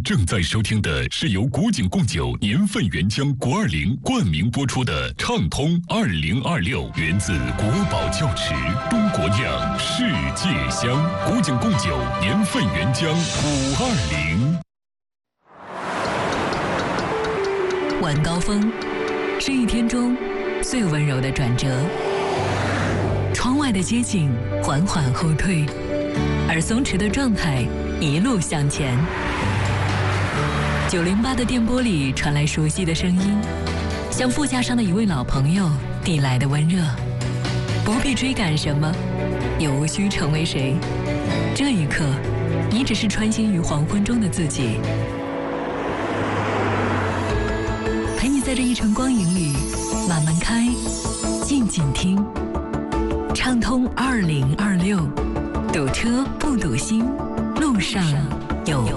正在收听的是由古井贡酒年份原浆国20冠名播出的《畅通2026》，源自国宝窖池，中国酿，世界香。古井贡酒年份原浆520。 晚高峰是一天中最温柔的转折，窗外的街景缓缓后退，而松弛的状态一路向前。908的电波里传来熟悉的声音，像副驾上的一位老朋友递来的温热。不必追赶什么，也无需成为谁。这一刻，你只是穿行于黄昏中的自己。陪你在这一程光影里慢慢开，静静听。畅通2026，堵车不堵心，路上有